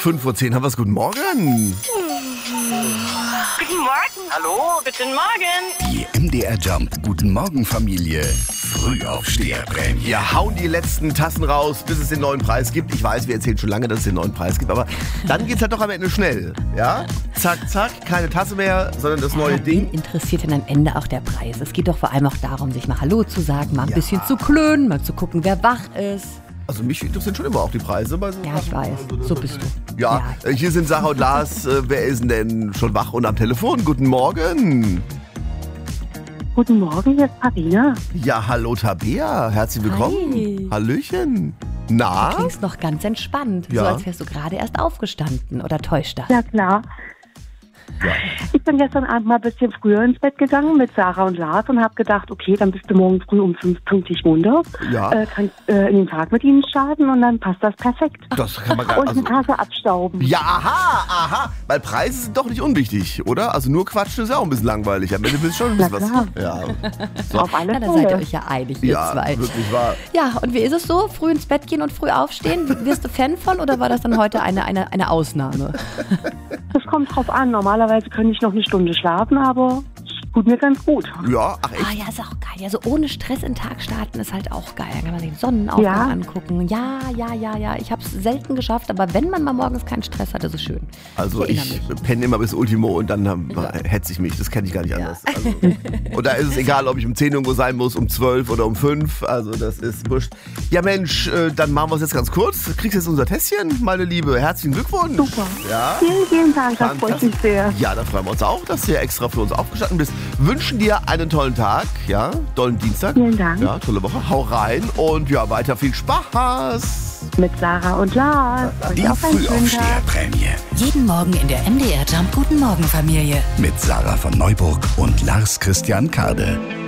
5:10 Uhr haben wir es. Guten Morgen. Guten Morgen. Hallo, guten Morgen. Die MDR Jump Guten Morgen Familie Frühaufsteherprämie. Wir hauen die letzten Tassen raus, bis es den neuen Preis gibt. Ich weiß, wir erzählen schon lange, dass es den neuen Preis gibt, aber dann geht's halt doch am Ende schnell. Ja? Zack, zack, keine Tasse mehr, sondern das neue Ding. Wen interessiert denn am Ende auch der Preis? Es geht doch vor allem auch darum, sich mal Hallo zu sagen, mal ein bisschen zu klönen, mal zu gucken, wer wach ist. Also mich interessieren schon immer auch die Preise. Bei so Ja, ich weiß. So bist du. Ja, hier sind Sarah und Lars. Wer ist denn schon wach und am Telefon? Guten Morgen. Guten Morgen, hier ist Parina. Ja, hallo Tabea. Herzlich willkommen. Hi. Hallöchen. Na? Du klingst noch ganz entspannt. Ja. So als wärst du gerade erst aufgestanden. Oder täuscht das? Ja, klar. Ja. Ich bin gestern Abend mal ein bisschen früher ins Bett gegangen mit Sarah und Lars und habe gedacht, okay, dann bist du morgen früh um 5 pünktlich munter. Ja. Kannst in den Tag mit ihnen starten und dann passt das perfekt. Das kann man gar Und die Tasse abstauben. Ja, aha. Weil Preise sind doch nicht unwichtig, oder? Also nur quatschen ist ja auch ein bisschen langweilig. Am Ende willst du schon ein bisschen Na was. Ja. Auf alle Ja, da seid ihr Fälle. euch ja einig, ihr Ja, zwei. wirklich wahr. Ja, und wie ist es so? Früh ins Bett gehen und früh aufstehen? Wirst du Fan von oder war das dann heute eine Ausnahme? Das kommt drauf an. Normalerweise könnte ich noch eine Stunde schlafen, aber es tut mir ganz gut. Ja, ach echt? Ah ja, ist auch geil. Ja, so ohne Stress in den Tag starten ist halt auch geil. Dann kann man den Sonnenaufgang Ja. angucken. Ja. Ich habe es selten geschafft, aber wenn man mal morgens keinen Stress hat, ist es schön. Also ich erinnere mich. penne immer bis Ultimo und dann hetze ich mich. Das kenne ich gar nicht anders. Also, und da ist es egal, ob ich um 10 irgendwo sein muss, um 12 oder um 5. Also das ist wurscht. Ja Mensch, dann machen wir es jetzt ganz kurz. Kriegst jetzt unser Tässchen, meine Liebe. Herzlichen Glückwunsch. Super. Ja. Vielen, vielen Dank. Das freut mich sehr. Ja, da freuen wir uns auch, dass du extra für uns aufgestanden bist. Wünschen dir einen tollen Tag, ja, tollen Dienstag. Vielen Dank. Ja, tolle Woche. Hau rein und ja, weiter viel Spaß. Mit Sarah und Lars. Die Und auch einen schönen Tag. Frühaufsteherprämie Jeden Morgen in der MDR Jump Guten Morgen Familie. mit Sarah von Neuburg und Lars Christian Kade.